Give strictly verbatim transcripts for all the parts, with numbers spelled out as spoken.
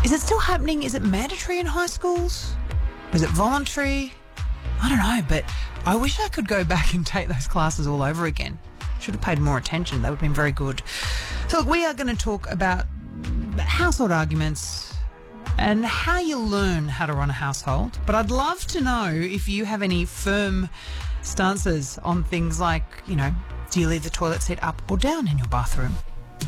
Is it still happening? Is it mandatory in high schools? Is it voluntary? I don't know, but I wish I could go back and take those classes all over again. Should have paid more attention. That would have been very good. So look, we are going to talk about household arguments and how you learn how to run a household. But I'd love to know if you have any firm stances on things like, you know, do you leave the toilet seat up or down in your bathroom?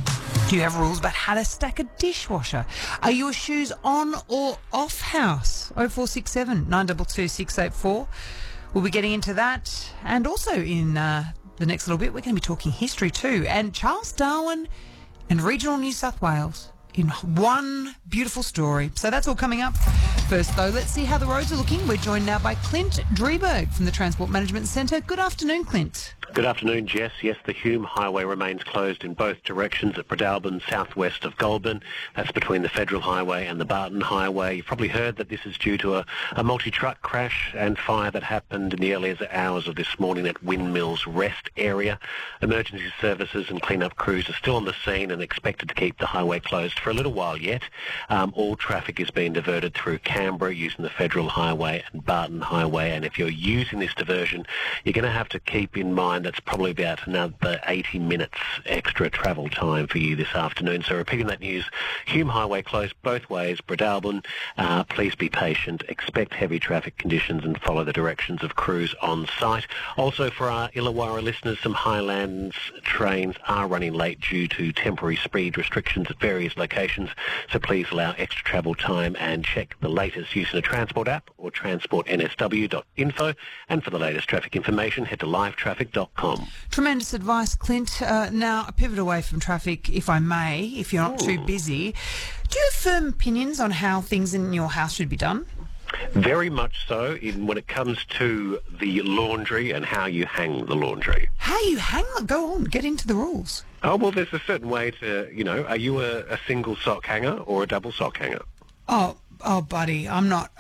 Do you have rules about how to stack a dishwasher? Are your shoes on or off house? oh four six seven, nine two two, six eight four. We'll be getting into that. And also in uh, the next little bit, we're going to be talking history too. And Charles Darwin and regional New South Wales in one beautiful story. So that's all coming up. First, though, let's see how the roads are looking. We're joined now by Clint Drieberg from the Transport Management Centre. Good afternoon, Clint. Good afternoon, Jess. Yes, the Hume Highway remains closed in both directions at Bredoulbin, southwest of Goulburn. That's between the Federal Highway and the Barton Highway. You've probably heard that this is due to a, a multi-truck crash and fire that happened in the earlier hours of this morning at Windmills Rest area. Emergency services and clean-up crews are still on the scene and expected to keep the highway closed for a little while yet. Um, all traffic is being diverted through Canberra using the Federal Highway and Barton Highway, and if you're using this diversion, you're going to have to keep in mind that's probably about another eighty minutes extra travel time for you this afternoon. So repeating that news, Hume Highway closed both ways, Bredoulbin. Uh, please be patient, expect heavy traffic conditions and follow the directions of crews on site. Also for our Illawarra listeners, some Highlands trains are running late due to temporary speed restrictions at various locations, so please allow extra travel time and check the latest using a transport app or transport n s w dot info, and for the latest traffic information head to live traffic dot com. Tremendous advice, Clint. Uh, now, a pivot away from traffic, if I may, if you're not Ooh. too busy. Do you have firm opinions on how things in your house should be done? Very much so in when it comes to the laundry and how you hang the laundry. How you hang on? Go on, get into the rules. Oh, well, there's a certain way to, you know, are you a, a single sock hanger or a double sock hanger? Oh, oh, buddy, I'm not.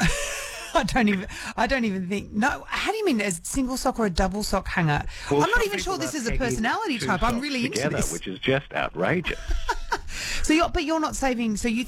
I don't even. I don't even think. No. How do you mean, a single sock or a double sock hanger? Well, I'm not some even sure people this are is a pegging personality two type. I'm socks really into together, this. which is just outrageous. So, you're, but you're not saving. So you